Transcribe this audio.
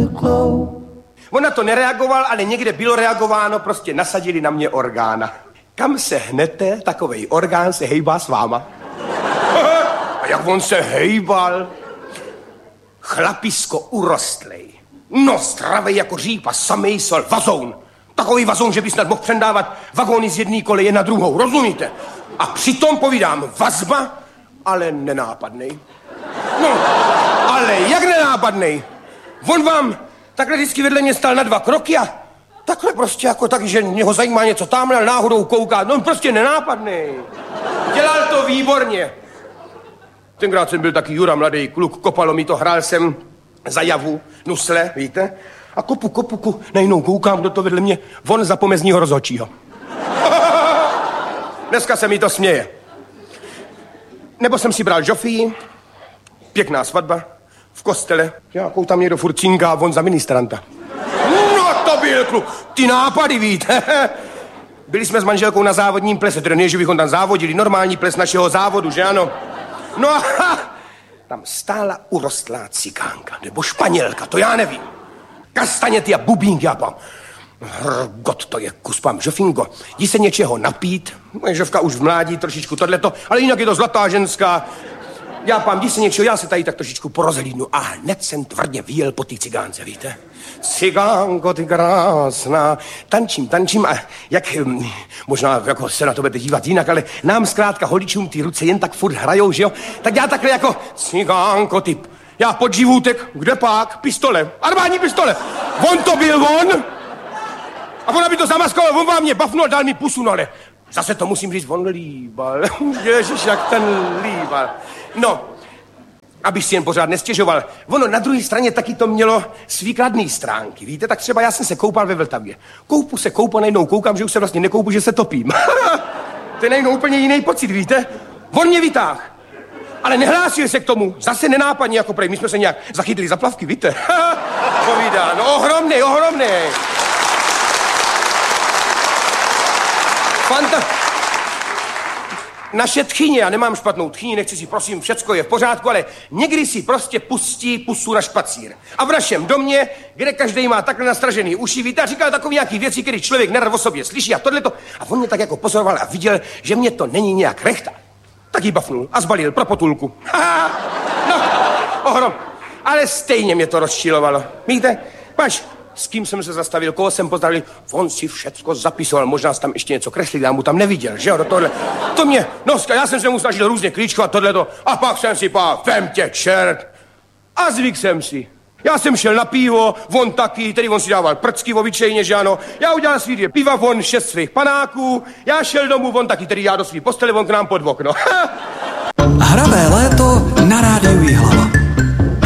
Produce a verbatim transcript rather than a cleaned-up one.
glow. On na to nereagoval, ale někde bylo reagováno, prostě nasadili na mě orgána. Kam se hnete, takovej orgán se hejbá s váma. A jak on se hejbal? Chlapisko urostlej. No, zdravej jako řípa, samej sol, vazoun. Takový vazoun, že by snad mohl přendávat vagóny z jedné koleje na druhou, rozumíte? A přitom povídám vazba, ale nenápadnej. No, ale jak nenápadnej? On vám takhle vždycky vedle mě stál na dva kroky a takhle prostě jako tak, že něho zajímá něco tamhle, náhodou kouká. No, prostě nenápadnej. Dělal to výborně. Tenkrát jsem byl taky Jura, mladý kluk, kopalo mi to, hrál jsem za javu, nusle, víte? A kopu, kopu, kopu, najednou koukám, kdo to vedle mě, von za pomezního rozhodčího. Dneska se mi to směje. Nebo jsem si bral Žofii, pěkná svatba, v kostele, nějakou tam někdo furt cinká, von za ministranta. No to byl kluk, ty nápady, víte? Byli jsme s manželkou na závodním plese, tedy ne, že bychom tam závodili, normální ples našeho závodu, že ano? No a tam stála urostlá cikánka, nebo Španělka, to já nevím. Kastaněty a bubínky, já pám. Hrgot, to je kus, pám, Žofingo, jdi se něčeho napít, moje Žovka už v mládí trošičku tohleto, ale jinak je to zlatá ženská. Já pám, jdi se něčeho, já se tady tak trošičku porozhlídnu a hned jsem tvrdě vyjel po té cigánce, víte? Cigánko, ty krásná, tančím, tančím a jak, možná jako se na to budete dívat jinak, ale nám zkrátka holičům ty ruce jen tak furt hrajou, že jo? Tak já takhle jako cigánko, typ. Já pod živůtek, kde pak? Pistole, armádní pistole. On to byl on. A ona by to zamaskoval, on vám mě bafnul, dal mi pusu, no ale zase to musím říct, on líbal. Ježiš, jak ten líbal. No, abych si jen pořád nestěžoval. Ono na druhé straně taky to mělo svý kladný stránky, víte? Tak třeba já jsem se koupal ve Vltavě. Koupu se koupu, najednou koukám, že už se vlastně nekoupu, že se topím. To je najednou úplně jiný pocit, víte? On mě vytáhl. Ale nehlásil se k tomu, zase nenápadně jako prej. My jsme se nějak zachytili za plavky, víte? Povídá, no ohromnej, ohromnej. Fanta... Naše tchyně, já nemám špatnou tchyni, nechci si prosím, všecko je v pořádku, ale někdy si prostě pustí pusu na špacír. A v našem domě, kde každý má takhle nastražený uši, víte, a říkal takový nějaký věci, který člověk nerad o sobě slyší a tohleto. A on mě tak jako pozoroval a viděl, že mě to není nějak rechta. Tak jí bafnul a zbalil pro potulku. No, ohrom. Ale stejně mě to rozčilovalo. Víte, máš, s kým jsem se zastavil, koho jsem pozdravil, on si všecko zapisoval, možná tam ještě něco kreslil, já mu tam neviděl, že jo, do tohle. To mě, no, já jsem se mu snažil různě klíčkovat tohleto, a pak jsem si pak, vem tě čert. A zvyk jsem si. Já jsem šel na pivo, on taky, tedy on si dával prcky obyčejně, že ano. Já udělal svý dvě piva, on šest svých panáků, já šel domů, on taky, tedy já do svý postele, on k nám pod okno.